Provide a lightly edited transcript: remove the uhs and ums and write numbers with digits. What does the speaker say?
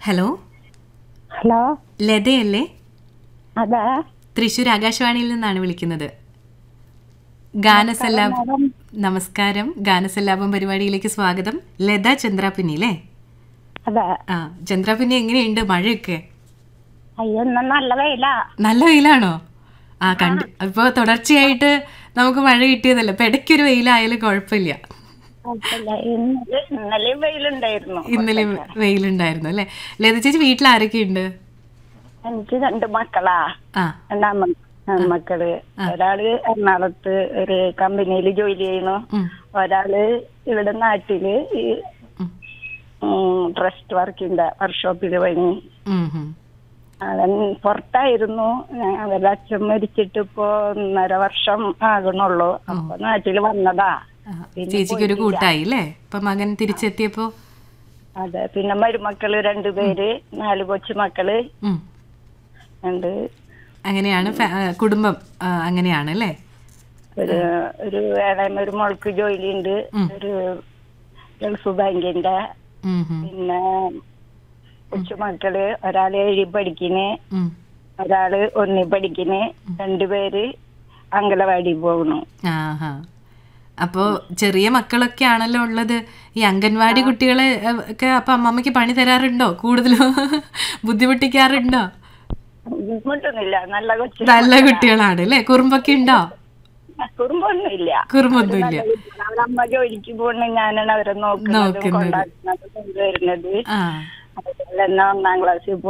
Hello, hello, ലതയല്ലേ? അതെ. തൃശ്ശൂർ ആകാശവാണിയിൽ നിന്നാണ് വിളിക്കുന്നത്. ഗാനസല്ലാപം. മാഡം. നമസ്കാരം, ഗാനസല്ലാപം പരിപാടിയിലേക്ക് സ്വാഗതം. ലത ചന്ദ്രാപിന്നി അല്ലേ? അതെ. ആ, ചന്ദ്രാപിന്നി എങ്ങനെയുണ്ട് മഴയൊക്കെ? അയ്യോ, ഇന്ന് നല്ല വെയിലാ. നല്ല വെയിലാണോ? ഇപ്പൊ തുടർച്ചയായിട്ട് നമുക്ക് മഴ കിട്ടിയതല്ലേ, ഇപ്പൊ ഇടയ്ക്കൊരു വെയിലായാലും കുഴപ്പമില്ല. കുഴപ്പമില്ല. ഇന്നലെയും വെയിലുണ്ടായിരുന്നു. ഇന്നലെ വെയിലുണ്ടായിരുന്നു അല്ലേ? ലത ചേച്ചി, വീട്ടിൽ ആരൊക്കെയുണ്ട്? എനിക്ക് 2 മക്കളാ. ആ, മക്കള്. ഒരാള് എറണാകുളത്ത് ഒരു കമ്പനിയിൽ ജോലി ചെയ്യുന്നു. ഒരാള് ഇവിടെ നാട്ടില് ഈ ട്രസ്റ്റ് വർക്കിന്റെ വർക്ക്ഷോപ്പില് പണി. അവൻ പുറത്തായിരുന്നു. അവരുടെ അച്ഛൻ മരിച്ചിട്ട് ഇപ്പോ 1.5 വർഷം ആകണുള്ളൂ. അപ്പൊ നാട്ടില് വന്നതാ. ചേച്ചിക്ക് ഒരു കൂട്ടായി അല്ലേ ഇപ്പൊ മകൻ തിരിച്ചെത്തിയപ്പോ? അതെ. പിന്നെ മരുമക്കള് 2 പേര്, 4 കൊച്ചുമക്കള് ഉണ്ട്. അങ്ങനെയാണ് കുടുംബം. അങ്ങനെയാണ് അല്ലേ? ഒരു ഒരു മോൾക്ക് ജോലിയുണ്ട്, ഒരു ഗൾഫ് ബാങ്കിന്റെ. പിന്നെ കൊച്ചുമക്കള് ഒരാള് 7 പഠിക്കണ്, ഒരാള് 1 പഠിക്കണ്, 2 പേര് അങ്കലവാടി പോകുന്നു. അപ്പോ ചെറിയ മക്കളൊക്കെ ആണല്ലോ ഉള്ളത്. ഈ അംഗൻവാടി കുട്ടികളെ ഒക്കെ അപ്പൊ അമ്മമ്മക്ക് പണി തരാറുണ്ടോ? കൂടുതലും ബുദ്ധിമുട്ടിക്കാറുണ്ടോ? ബുദ്ധിമുട്ടൊന്നുമില്ല. നല്ല കുട്ടികളാണ് അല്ലേ? കുറുമ്പൊക്കെ ഉണ്ടോ? കുറുമ്പൊന്നുമില്ല. കുറുമ്പൊന്നുമില്ല. അവരമ്മ ജോലിക്ക് പോകുന്ന ഞാനാണ് അവരെ നോക്കുന്നതും കൊണ്ടാക്കുന്നതും കൊണ്ടുവരുന്നത്. 1ാം ക്ലാസ്സിൽ